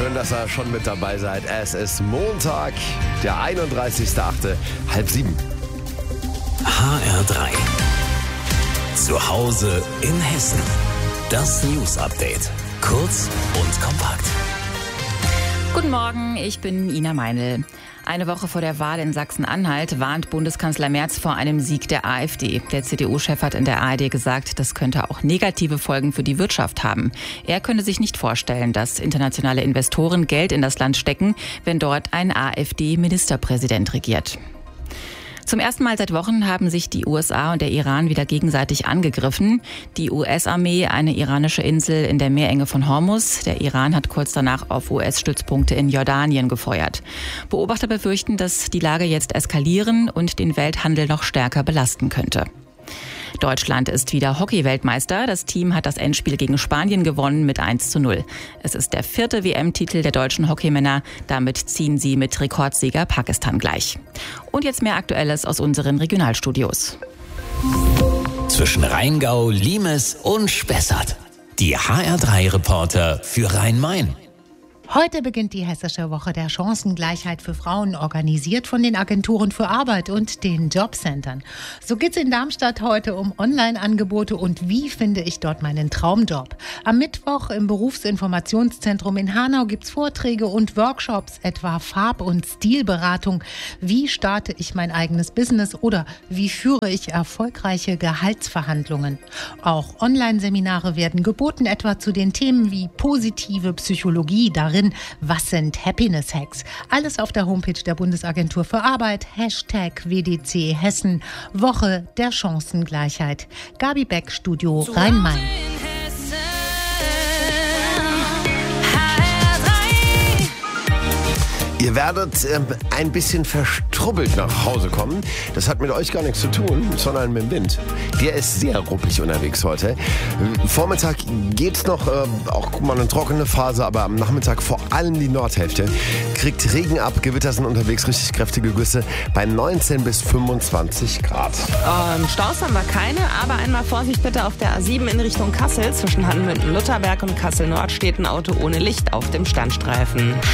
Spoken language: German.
Schön, dass ihr schon mit dabei seid. Es ist Montag, der 31.08., 6:30. HR3. Zu Hause in Hessen. Das News Update. Kurz und kompakt. Guten Morgen, ich bin Ina Meinl. Eine Woche vor der Wahl in Sachsen-Anhalt warnt Bundeskanzler Merz vor einem Sieg der AfD. Der CDU-Chef hat in der ARD gesagt, das könnte auch negative Folgen für die Wirtschaft haben. Er könne sich nicht vorstellen, dass internationale Investoren Geld in das Land stecken, wenn dort ein AfD-Ministerpräsident regiert. Zum ersten Mal seit Wochen haben sich die USA und der Iran wieder gegenseitig angegriffen. Die US-Armee eine iranische Insel in der Meerenge von Hormuz. Der Iran hat kurz danach auf US-Stützpunkte in Jordanien gefeuert. Beobachter befürchten, dass die Lage jetzt eskalieren und den Welthandel noch stärker belasten könnte. Deutschland ist wieder Hockey-Weltmeister. Das Team hat das Endspiel gegen Spanien gewonnen mit 1:0. Es ist der 4. WM-Titel der deutschen Hockeymänner. Damit ziehen sie mit Rekordsieger Pakistan gleich. Und jetzt mehr Aktuelles aus unseren Regionalstudios. Zwischen Rheingau, Limes und Spessart. Die HR3-Reporter für Rhein-Main. Heute beginnt die Hessische Woche der Chancengleichheit für Frauen, organisiert von den Agenturen für Arbeit und den Jobcentern. So geht es in Darmstadt heute um Online-Angebote und wie finde ich dort meinen Traumjob. Am Mittwoch im Berufsinformationszentrum in Hanau gibt es Vorträge und Workshops, etwa Farb- und Stilberatung. Wie starte ich mein eigenes Business oder wie führe ich erfolgreiche Gehaltsverhandlungen? Auch Online-Seminare werden geboten, etwa zu den Themen wie positive Psychologie, darin was sind Happiness-Hacks? Alles auf der Homepage der Bundesagentur für Arbeit, #WDC Hessen, Woche der Chancengleichheit. Gabi Beck, Studio Rhein-Main. Ihr werdet ein bisschen verstrubbelt nach Hause kommen. Das hat mit euch gar nichts zu tun, sondern mit dem Wind. Der ist sehr ruppig unterwegs heute. Vormittag geht's noch, auch mal eine trockene Phase, aber am Nachmittag vor allem die Nordhälfte kriegt Regen ab. Gewitter sind unterwegs, richtig kräftige Güsse bei 19 bis 25 Grad. Staus haben wir keine, aber einmal Vorsicht bitte auf der A7 in Richtung Kassel. Zwischen Hanmünden-Lutherberg und Kassel-Nord steht ein Auto ohne Licht auf dem Standstreifen.